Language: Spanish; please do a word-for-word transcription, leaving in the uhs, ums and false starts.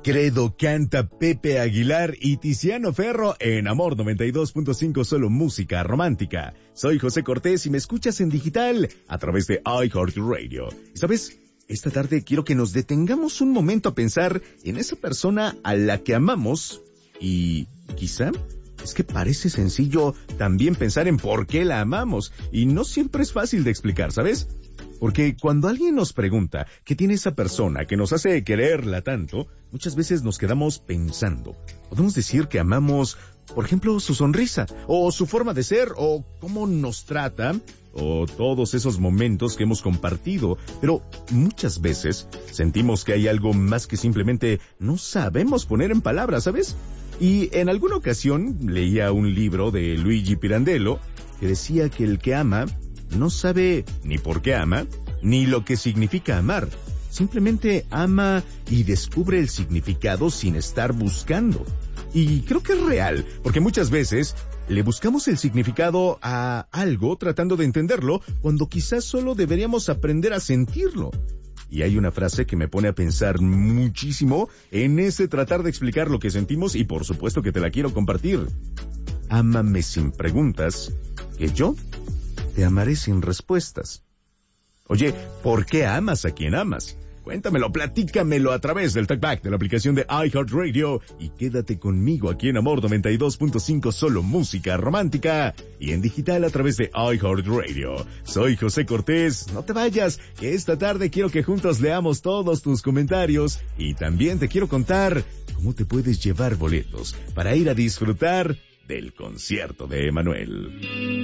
Credo canta Pepe Aguilar y Tiziano Ferro en Amor noventa y dos punto cinco, solo música romántica. Soy José Cortés y me escuchas en digital a través de iHeartRadio. ¿Sabes? Esta tarde quiero que nos detengamos un momento a pensar en esa persona a la que amamos y quizá es que parece sencillo también pensar en por qué la amamos y no siempre es fácil de explicar, ¿sabes? Porque cuando alguien nos pregunta qué tiene esa persona que nos hace quererla tanto, muchas veces nos quedamos pensando. Podemos decir que amamos, por ejemplo, su sonrisa, o su forma de ser, o cómo nos trata, o todos esos momentos que hemos compartido. Pero muchas veces sentimos que hay algo más que simplemente no sabemos poner en palabras, ¿sabes? Y en alguna ocasión leía un libro de Luigi Pirandello que decía que el que ama no sabe ni por qué ama, ni lo que significa amar. Simplemente ama y descubre el significado sin estar buscando. Y creo que es real, porque muchas veces le buscamos el significado a algo tratando de entenderlo, cuando quizás solo deberíamos aprender a sentirlo. Y hay una frase que me pone a pensar muchísimo en ese tratar de explicar lo que sentimos y por supuesto que te la quiero compartir. Ámame sin preguntas, que yo te amaré sin respuestas. Oye, ¿por qué amas a quien amas? Cuéntamelo, platícamelo a través del talkback de la aplicación de iHeartRadio y quédate conmigo aquí en Amor noventa y dos punto cinco, solo música romántica y en digital a través de iHeartRadio. Soy José Cortés, no te vayas, que esta tarde quiero que juntos leamos todos tus comentarios y también te quiero contar cómo te puedes llevar boletos para ir a disfrutar del concierto de Emmanuel.